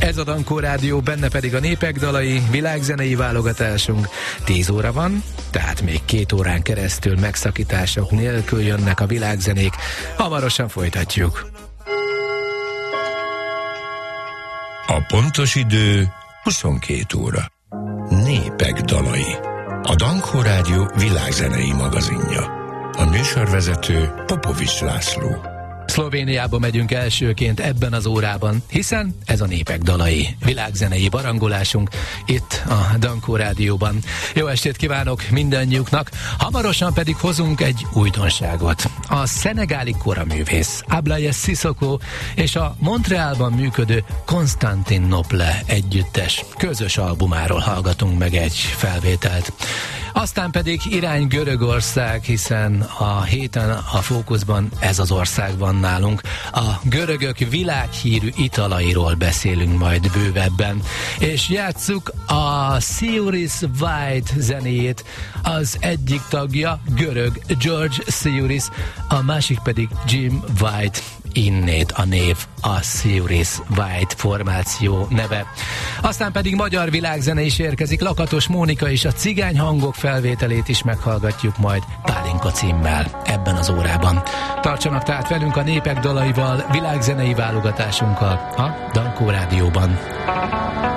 Ez a Dankó Rádió, benne pedig a népek dalai, világzenei válogatásunk. 10 óra van, tehát még 2 órán keresztül megszakítások nélkül jönnek a világzenék. Hamarosan folytatjuk. A pontos idő 22 óra. Népek dalai. A Dankó Rádió világzenei magazinja. A műsorvezető Popovics László. Szlovéniába megyünk elsőként ebben az órában, hiszen ez a népek dalai, világzenei barangolásunk itt a Dankó Rádióban. Jó estét kívánok mindannyiuknak, hamarosan pedig hozunk egy újdonságot. A szenegáli koraművész Ablaye Sissoko és a Montrealban működő Constantinople együttes közös albumáról hallgatunk meg egy felvételt. Aztán pedig irány Görögország, hiszen a héten a fókuszban ez az ország van nálunk. A görögök világhírű italairól beszélünk majd bővebben. És játsszuk a Siouris White zenéjét. Az egyik tagja görög George Siouris, a másik pedig Jim White. Innét a név, a Siouris White formáció neve. Aztán pedig magyar világzene is érkezik, Lakatos Mónika és a Cigány hangok felvételét is meghallgatjuk majd Pálinka címmel ebben az órában. Tartsanak tehát velünk a népek dalaival, világzenei válogatásunkkal a Dankó Rádióban.